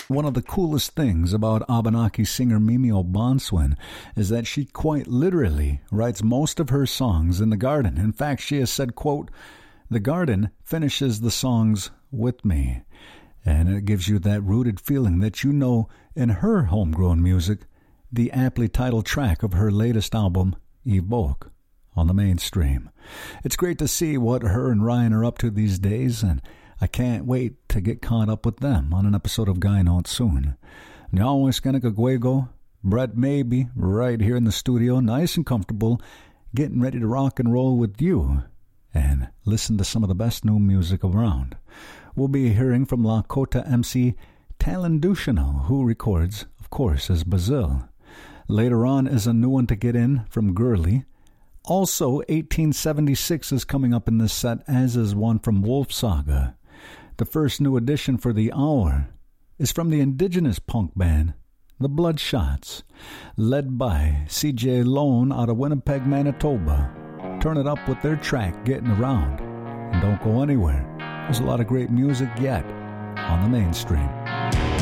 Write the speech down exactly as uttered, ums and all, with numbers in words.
One of the coolest things about Abenaki singer Mimi O'Bonswin is that she quite literally writes most of her songs in the garden. In fact, she has said, quote, "The garden finishes the songs with me." And it gives you that rooted feeling that you know in her homegrown music, the aptly titled track of her latest album, Evoke, on the mainstream. It's great to see what her and Ryan are up to these days, and I can't wait to get caught up with them on an episode of Guy Note soon. Nyawis Kanakagwego, Brett Maybe, right here in the studio, nice and comfortable, getting ready to rock and roll with you and listen to some of the best new music around. We'll be hearing from Lakota M C Talon Duchino, who records, of course, as Bazil. Later on is a new one to get in from Gurley. Also, eighteen seventy-six is coming up in this set, as is one from Wolf Saga. The first new addition for the hour is from the indigenous punk band, The Bloodshots, led by C J Lone out of Winnipeg, Manitoba. Turn it up with their track, Getting Around. And don't go anywhere. There's a lot of great music yet on the mainstream.